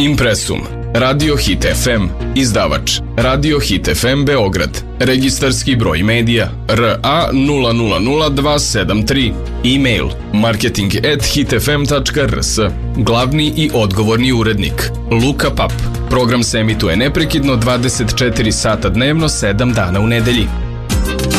Impresum, Radio Hit FM, izdavač Radio Hit FM Beograd, registarski broj medija RA 000273, e-mail marketing@hitfm.rs, glavni i odgovorni urednik Luka Pap. Program se emituje neprekidno 24 sata dnevno, 7 dana u nedelji.